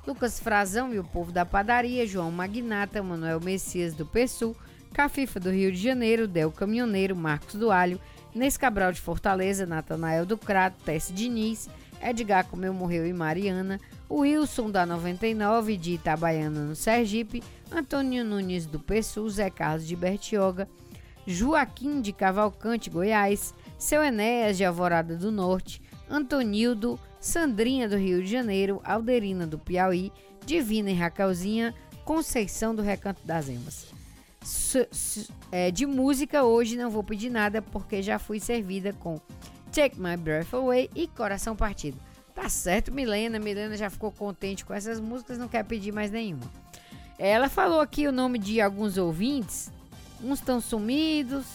Lucas Frazão e o povo da padaria, João Magnata, Manuel Messias do Pessul, Cafifa do Rio de Janeiro, Del Caminhoneiro, Marcos do Alho, Inês Cabral de Fortaleza, Natanael do Crato, Tess Diniz, Edgar Comeu Morreu e Mariana, o Wilson da 99 de Itabaiana no Sergipe, Antônio Nunes do Pessul, Zé Carlos de Bertioga, Joaquim de Cavalcante, Goiás, Seu Enéas de Alvorada do Norte, Antonildo, Sandrinha do Rio de Janeiro, Alderina do Piauí, Divina e Raquelzinha, Conceição do Recanto das Emas. De música hoje não vou pedir nada porque já fui servida com Take My Breath Away e Coração Partido. Tá certo, Milena já ficou contente com essas músicas, não quer pedir mais nenhuma. Ela falou aqui o nome de alguns ouvintes, uns estão sumidos,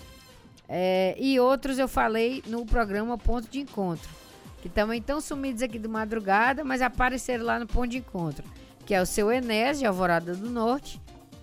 e outros eu falei no programa Ponto de Encontro, que também estão sumidos aqui do madrugada, mas apareceram lá no Ponto de Encontro, que é o Seu Enéas de Alvorada do Norte,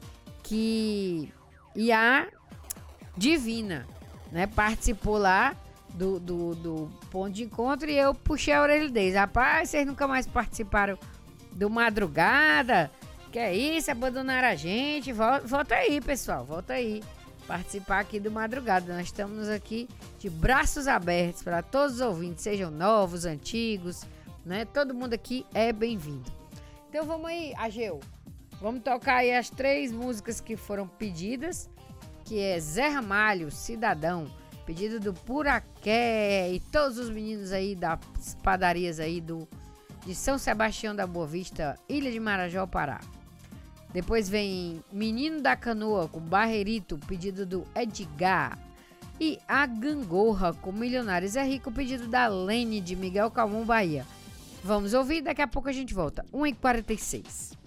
e a Divina, né, participou lá do Ponto de Encontro e eu puxei a orelha deles. Rapaz, vocês nunca mais participaram do Madrugada? Que é isso, abandonaram a gente. Volta aí, pessoal, volta aí. Participar aqui do Madrugada. Nós estamos aqui de braços abertos para todos os ouvintes, sejam novos, antigos, né? Todo mundo aqui é bem-vindo. Então vamos aí, Ageu. Vamos tocar aí as 3 músicas que foram pedidas, que é Zé Ramalho, Cidadão, pedido do Puraqué e todos os meninos aí das padarias aí de São Sebastião da Boa Vista, Ilha de Marajó, Pará. Depois vem Menino da Canoa com Barreirito, pedido do Edgar. E A Gangorra com Milionários é Rico, pedido da Lene de Miguel Calmon, Bahia. Vamos ouvir, daqui a pouco a gente volta. 1h46.